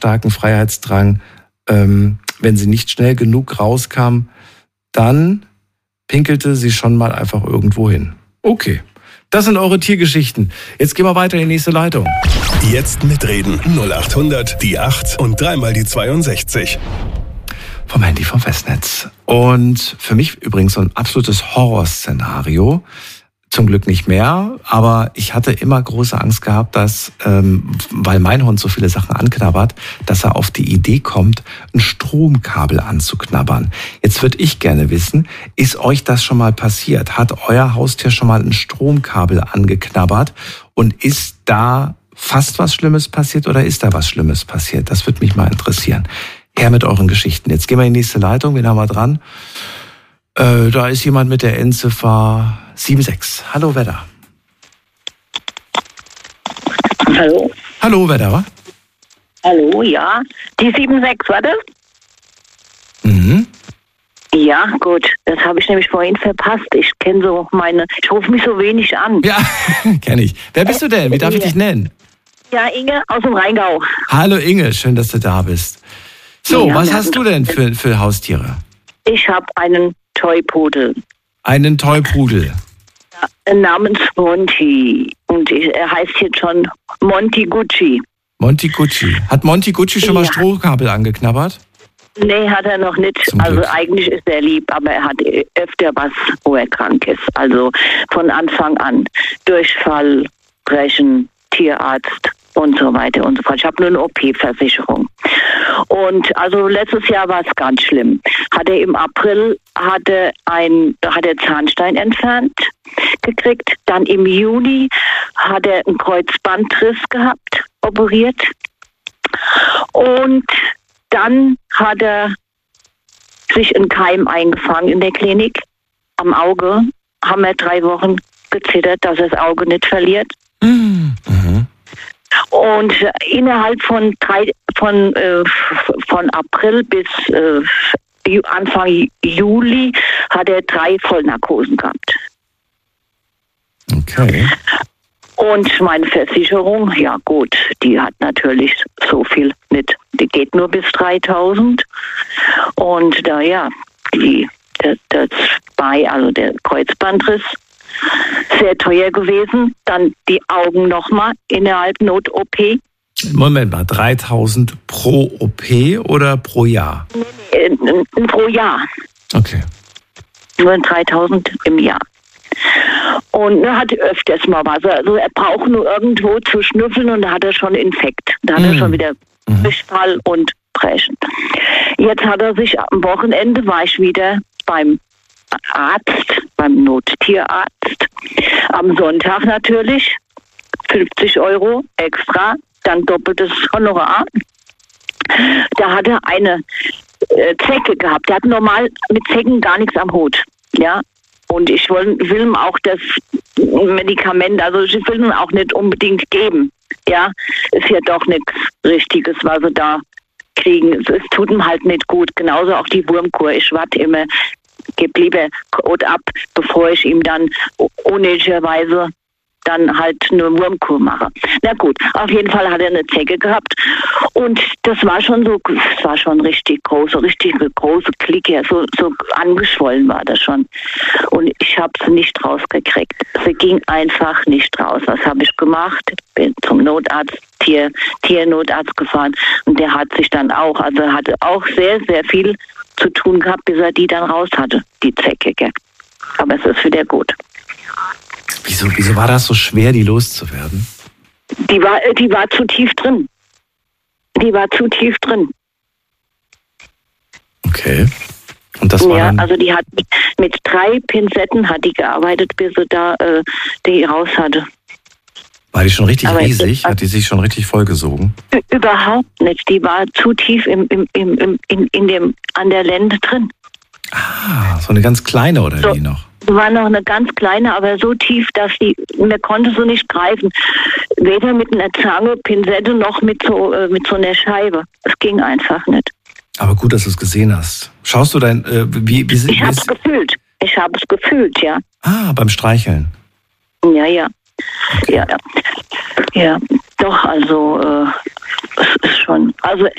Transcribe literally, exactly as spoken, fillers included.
starken Freiheitsdrang, ähm, wenn sie nicht schnell genug rauskam, dann pinkelte sie schon mal einfach irgendwo hin. Okay, das sind eure Tiergeschichten. Jetzt gehen wir weiter in die nächste Leitung. Jetzt mitreden. null acht hundert, die acht und dreimal die zweiundsechzig. Vom Handy vom Festnetz. Und für mich übrigens so ein absolutes Horrorszenario. Zum Glück nicht mehr, aber ich hatte immer große Angst gehabt, dass, ähm, weil mein Hund so viele Sachen anknabbert, dass er auf die Idee kommt, ein Stromkabel anzuknabbern. Jetzt würde ich gerne wissen, ist euch das schon mal passiert? Hat euer Haustier schon mal ein Stromkabel angeknabbert und ist da fast was Schlimmes passiert oder ist da was Schlimmes passiert? Das würde mich mal interessieren. Her mit euren Geschichten. Jetzt gehen wir in die nächste Leitung. Wen haben wir dran? Äh, da ist jemand mit der Endziffer sieben sechs. Hallo, wer da? Hallo. Hallo, wer da war? Hallo, ja. Die sieben sechs, war das? Mhm. Ja, gut. Das habe ich nämlich vorhin verpasst. Ich kenne so meine... Ich rufe mich so wenig an. Ja, kenne ich. Wer bist du denn? Wie darf ich dich nennen? Ja, Inge aus dem Rheingau. Hallo Inge, schön, dass du da bist. So, ja, was hast du denn für, für Haustiere? Ich habe einen Toypudel. Einen Toypudel. Ja, namens Monty. Und ich, er heißt jetzt schon Monty Gucci. Monty Gucci. Hat Monty Gucci schon mal Ja. Stromkabel angeknabbert? Nee, hat er noch nicht. Zum also Glück. eigentlich ist er lieb, aber er hat öfter was, wo er krank ist. Also von Anfang an. Durchfall, Brechen, Tierarzt und so weiter und so fort. Ich habe nur eine O P-Versicherung. Und also letztes Jahr war es ganz schlimm. Hat er im April hatte ein, hat er Zahnstein entfernt gekriegt. Dann im Juli hat er einen Kreuzbandriss gehabt, operiert. Und dann hat er sich einen Keim eingefangen in der Klinik. Am Auge haben wir drei Wochen gezittert, dass er das Auge nicht verliert. Mhm. Und innerhalb von drei, von, äh, von April bis äh, Anfang Juli hat er drei Vollnarkosen gehabt. Okay. Und meine Versicherung, ja gut, die hat natürlich so viel nicht. Die geht nur bis dreitausend. Und da ja, die, das, das bei, also der Kreuzbandriss, sehr teuer gewesen. Dann die Augen nochmal innerhalb Not-O P. Moment mal, dreitausend pro O P oder pro Jahr? Äh, äh, pro Jahr. Okay. Nur dreitausend im Jahr. Und er hat öfters mal was. Also er braucht nur irgendwo zu schnüffeln und da hat er schon Infekt. Da hat Mhm. er schon wieder Durchfall und Brechen. Jetzt hat er sich am Wochenende, war ich wieder beim Arzt, beim Nottierarzt. Am Sonntag natürlich fünfzig Euro extra, dann doppeltes Honorar. Da hat er eine äh, Zecke gehabt. Der hat normal mit Zecken gar nichts am Hut. Ja. Und ich will, will ihm auch das Medikament, also ich will ihm auch nicht unbedingt geben. Ja. Ist ja doch nichts Richtiges, was sie da kriegen. Es, es tut ihm halt nicht gut. Genauso auch die Wurmkur. Ich warte immer, gebe lieber Kot ab, bevor ich ihm dann unnötigerweise dann halt eine Wurmkur mache. Na gut, auf jeden Fall hat er eine Zecke gehabt und das war schon so, das war schon richtig große, richtig große Clique, so, so angeschwollen war das schon. Und ich habe sie nicht rausgekriegt. Sie ging einfach nicht raus. Was habe ich gemacht? Bin zum Notarzt, Tier, Tiernotarzt gefahren und der hat sich dann auch, also hatte auch sehr, sehr viel zu tun gehabt, bis er die dann raus hatte, die Zecke. Gell? Aber es ist wieder gut. Wieso, wieso war das so schwer, die loszuwerden? Die war, die war zu tief drin. Die war zu tief drin. Okay. Und das war ja, dann... also die hat mit drei Pinzetten hat die gearbeitet, bis sie da äh, die raus hatte. War die schon richtig Aber riesig? es- Hat die sich schon richtig vollgesogen? Ü- Überhaupt nicht. Die war zu tief im, im, im, im, in, in dem, an der Lende drin. Ah, so eine ganz kleine oder So. wie noch? Sie war noch eine ganz kleine, aber so tief, dass die, man konnte sie nicht greifen. Weder mit einer Zange, Pinzette, noch mit so, äh, mit so einer Scheibe. Es ging einfach nicht. Aber gut, dass du es gesehen hast. Schaust du dein... Äh, wie, wie, wie Ich habe es ist, gefühlt. Ich habe es gefühlt, ja. Ah, beim Streicheln. Ja, ja. Ja, ja. Ja, doch, also, äh, es ist schon, also